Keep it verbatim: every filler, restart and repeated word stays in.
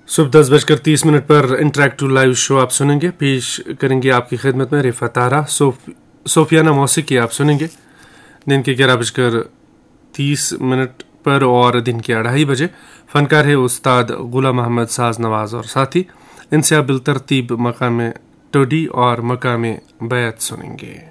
सुबह दस बजकर तीस मिनट पर इंटरेक्टिव लाइव शो आप सुनेंगे। पेश करेंगे आपकी खिदमत में रिफा तारा, सोफ, सोफियाना मौसीकी आप सुनेंगे दिन के ग्यारह बजकर तीस मिनट पर और दिन के अढ़ाई बजे फनकार है उस्ताद गुलाम मोहम्मद साज नवाज और साथी इनसे आप बिलतरतीब मकाम टोडी और मकाम बैत सुनेंगे।